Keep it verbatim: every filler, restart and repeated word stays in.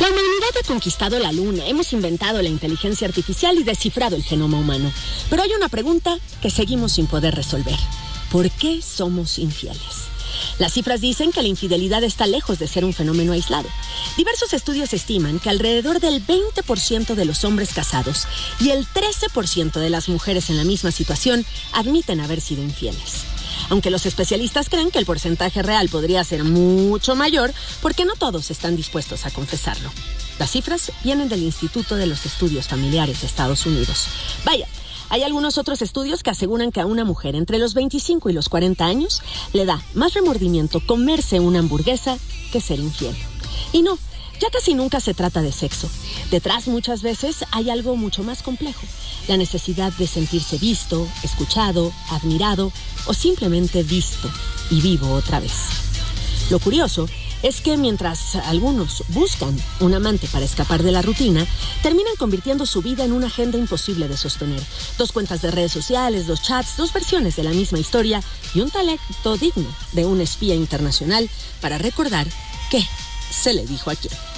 La humanidad ha conquistado la luna, hemos inventado la inteligencia artificial y descifrado el genoma humano. Pero hay una pregunta que seguimos sin poder resolver. ¿Por qué somos infieles? Las cifras dicen que la infidelidad está lejos de ser un fenómeno aislado. Diversos estudios estiman que alrededor del veinte por ciento de los hombres casados y el trece por ciento de las mujeres en la misma situación admiten haber sido infieles. Aunque los especialistas creen que el porcentaje real podría ser mucho mayor, porque no todos están dispuestos a confesarlo. Las cifras vienen del Instituto de los Estudios Familiares de Estados Unidos. Vaya, hay algunos otros estudios que aseguran que a una mujer entre los veinticinco y los cuarenta años le da más remordimiento comerse una hamburguesa que ser infiel. Y no, ya casi nunca se trata de sexo. Detrás muchas veces hay algo mucho más complejo. La necesidad de sentirse visto, escuchado, admirado o simplemente visto y vivo otra vez. Lo curioso es que mientras algunos buscan un amante para escapar de la rutina, terminan convirtiendo su vida en una agenda imposible de sostener. Dos cuentas de redes sociales, dos chats, dos versiones de la misma historia y un talento digno de un espía internacional para recordar qué se le dijo a quién.